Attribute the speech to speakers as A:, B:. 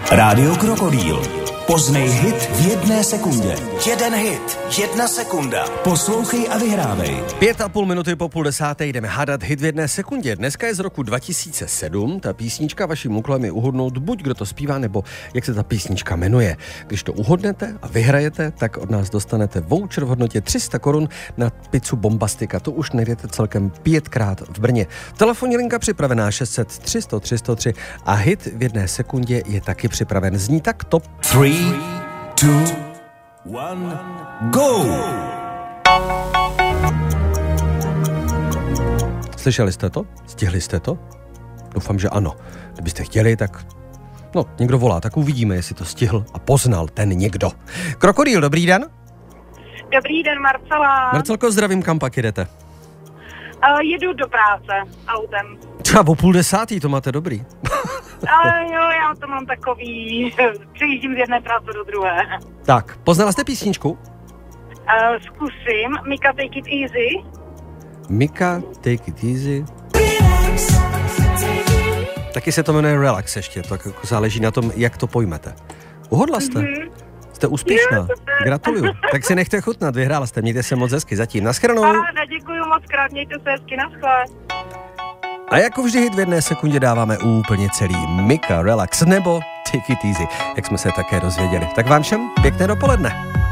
A: Rádio Krokodýl. Poznej hit v 1 sekundě. 1 hit, 1 sekunda. Poslouchej a vyhrávej.
B: 5,5 minuty po 9:30 jdeme hádat hit v 1 sekundě. Dneska je z roku 2007. Ta písnička, vaším úkolem je uhodnout buď kdo to zpívá, nebo jak se ta písnička jmenuje. Když to uhodnete a vyhrajete, tak od nás dostanete voucher v hodnotě 300 korun na pizzu Bombastika. To už najdete celkem 5krát v Brně. Telefonní linka připravená 600 300 303 a hit v 1 sekundě je taky připraven. Zní tak top
A: 3, 2, 1, go!
B: Slyšeli jste to? Stihli jste to? Doufám, že ano. Kdybyste chtěli, tak... No, někdo volá, tak uvidíme, jestli to stihl a poznal ten někdo. Krokodýl, dobrý den.
C: Dobrý den, Marcela.
B: Marcelko, zdravím, kam pak jedete?
C: Jedu do práce autem.
B: Třeba o 9:30, to máte dobrý.
C: Jo, já to mám takový, přejíždím z jedné práce do druhé.
B: Tak, poznala jste písničku?
C: Zkusím. Mika, take it easy.
B: Mika, take it easy. Taky se to jmenuje Relax ještě, tak jako záleží na tom, jak to pojmete. Uhodla jste? Jste úspěšná. Gratuluju. Tak si nechte chutnat, vyhrála jste, mějte se moc hezky. Zatím, naschledanou.
C: Děkuju moc krát, mějte se hezky, naschle.
B: A jako vždy hit v 1 sekundě dáváme úplně celý. Mika, Relax nebo Take it easy, jak jsme se také dozvěděli. Tak vám všem pěkné dopoledne.